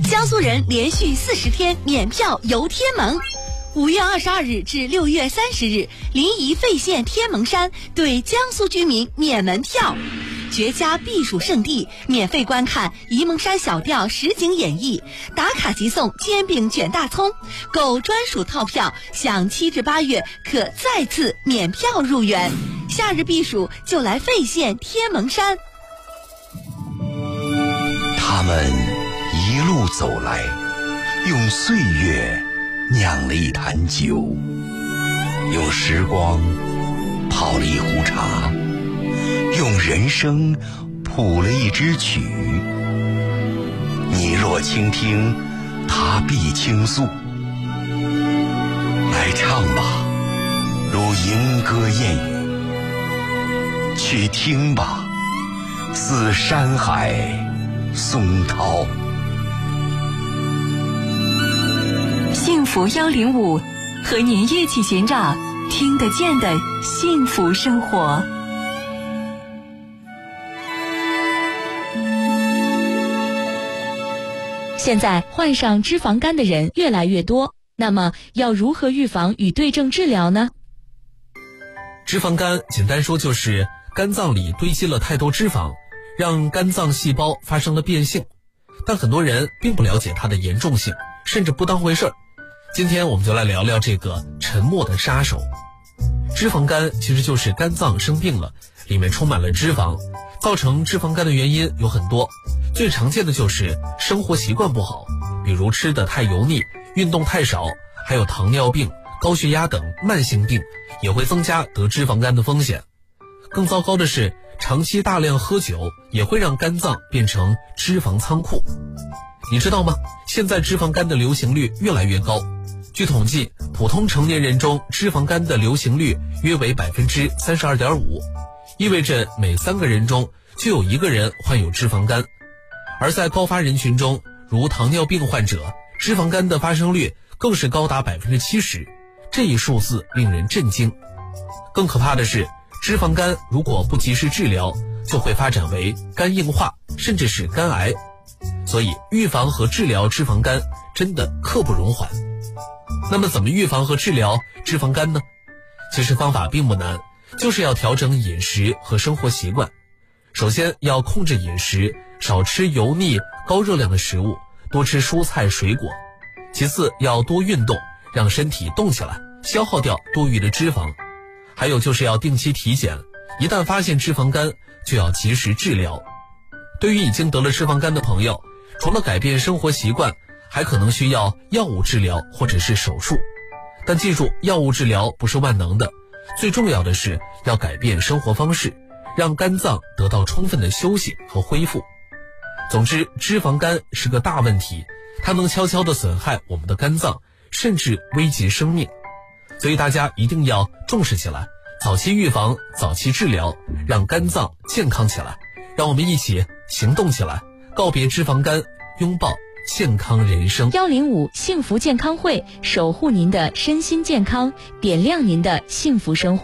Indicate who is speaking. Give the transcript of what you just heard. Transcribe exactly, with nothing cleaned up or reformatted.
Speaker 1: 江苏人连续四十天免票游天门。五月二十二日至六月三十日，临沂费县天门山对江苏居民免门票。绝佳避暑胜地，免费观看沂蒙山小调实景演绎，打卡即送煎饼卷大葱，购专属套票享七至八月可再次免票入园。夏日避暑就来费县天门山。
Speaker 2: 他们一路走来，用岁月酿了一坛酒，用时光泡了一壶茶，用人生谱了一支曲。你若倾听，他必倾诉。来唱吧，如莺歌燕语；去听吧，似山海松涛。
Speaker 3: 幸福幺零五，和您一起寻找听得见的幸福生活。
Speaker 4: 现在患上脂肪肝的人越来越多，那么要如何预防与对症治疗呢？
Speaker 5: 脂肪肝简单说就是肝脏里堆积了太多脂肪，让肝脏细胞发生了变性，但很多人并不了解它的严重性，甚至不当回事儿。今天我们就来聊聊这个沉默的杀手。脂肪肝其实就是肝脏生病了，里面充满了脂肪。造成脂肪肝的原因有很多，最常见的就是生活习惯不好，比如吃得太油腻，运动太少，还有糖尿病、高血压等慢性病也会增加得脂肪肝的风险。更糟糕的是，长期大量喝酒也会让肝脏变成脂肪仓库。你知道吗？现在脂肪肝的流行率越来越高。据统计，普通成年人中脂肪肝的流行率约为 百分之三十二点五， 意味着每三个人中就有一个人患有脂肪肝。而在高发人群中，如糖尿病患者，脂肪肝的发生率更是高达 百分之七十， 这一数字令人震惊。更可怕的是，脂肪肝如果不及时治疗，就会发展为肝硬化，甚至是肝癌。所以预防和治疗脂肪肝真的刻不容缓。那么怎么预防和治疗脂肪肝呢？其实方法并不难，就是要调整饮食和生活习惯。首先要控制饮食，少吃油腻高热量的食物，多吃蔬菜水果。其次要多运动，让身体动起来，消耗掉多余的脂肪。还有就是要定期体检，一旦发现脂肪肝就要及时治疗。对于已经得了脂肪肝的朋友，除了改变生活习惯，还可能需要药物治疗或者是手术。但记住，药物治疗不是万能的，最重要的是要改变生活方式，让肝脏得到充分的休息和恢复。总之，脂肪肝是个大问题，它能悄悄地损害我们的肝脏，甚至危及生命。所以大家一定要重视起来，早期预防，早期治疗，让肝脏健康起来。让我们一起行动起来，告别脂肪肝，拥抱健康人生。
Speaker 4: 幺零五幸福健康会，守护您的身心健康，点亮您的幸福生活。